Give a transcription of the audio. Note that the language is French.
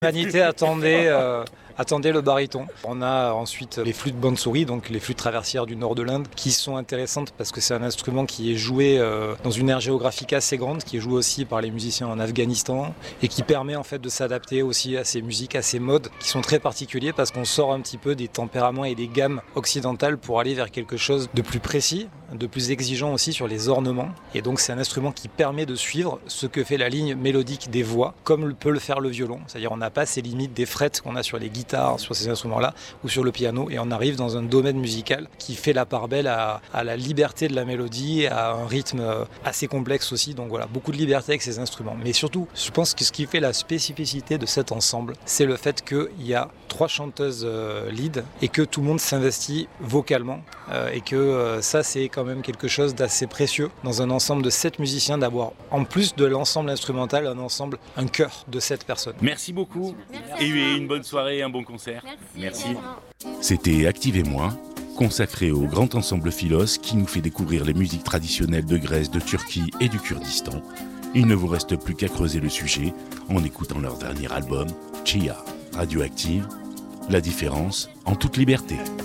L'humanité attendait le baryton. On a ensuite les flûtes bansuri, donc les flûtes traversières du nord de l'Inde, qui sont intéressantes parce que c'est un instrument qui est joué dans une aire géographique assez grande, qui est joué aussi par les musiciens en Afghanistan et qui permet en fait de s'adapter aussi à ces musiques, à ces modes qui sont très particuliers parce qu'on sort un petit peu des tempéraments et des gammes occidentales pour aller vers quelque chose de plus précis, de plus exigeant aussi sur les ornements. Et donc c'est un instrument qui permet de suivre ce que fait la ligne mélodique des voix, comme peut le faire le violon. C'est-à-dire on n'a pas ces limites des frettes qu'on a sur les guitares, sur ces instruments-là, ou sur le piano, et on arrive dans un domaine musical qui fait la part belle à la liberté de la mélodie, à un rythme assez complexe aussi. Donc voilà, beaucoup de liberté avec ces instruments. Mais surtout, je pense que ce qui fait la spécificité de cet ensemble, c'est le fait qu'il y a 3 chanteuses lead et que tout le monde s'investit vocalement et que ça c'est quand même quelque chose d'assez précieux dans un ensemble de 7 musiciens, d'avoir en plus de l'ensemble instrumental un chœur de 7 personnes. Merci beaucoup. Merci. Et une bonne soirée et un bon concert. Merci. C'était Activez-moi, consacré au grand ensemble Philos qui nous fait découvrir les musiques traditionnelles de Grèce, de Turquie et du Kurdistan. Il ne vous reste plus qu'à creuser le sujet en écoutant leur dernier album, Chia, Radioactive, la différence en toute liberté.